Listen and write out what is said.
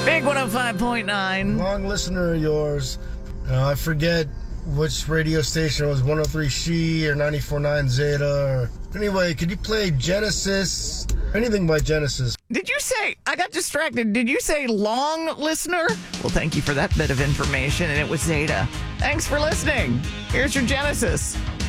Big 105.9. Long listener of yours. I forget which radio station it was, 103 She or 94.9 Zeta. Anyway, could you play Genesis? Anything by Genesis. Did you say, I got distracted, did you say long listener? Well, thank you for that bit of information, and it was Zeta. Thanks for listening. Here's your Genesis.